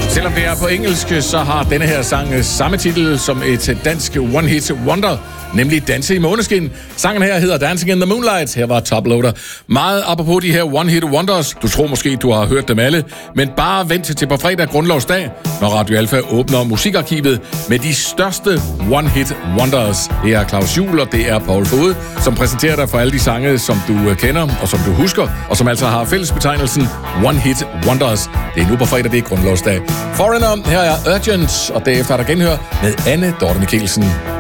Selvom det er på engelsk, så har denne her sang samme titel som et dansk one-hit wonder, nemlig Danse i Måneskin. Sangen her hedder Dancing in the Moonlight. Her var Top Loader. Meget apropos de her one-hit wonders. Du tror måske, du har hørt dem alle, men bare vent til på fredag grundlovsdag, når Radio Alfa åbner musikarkivet med de største one-hit wonders. Det er Claus Juhl, og det er Paul Fode, som præsenterer dig for alle de sange, som du kender og som du husker, og som altså har fællesbetegnelsen one-hit wonders. Det er nu på fredag, det er grundlovsdag. Foreigner, her er Urgent, og derefter er der genhør med Anne Dorte Mikkelsen.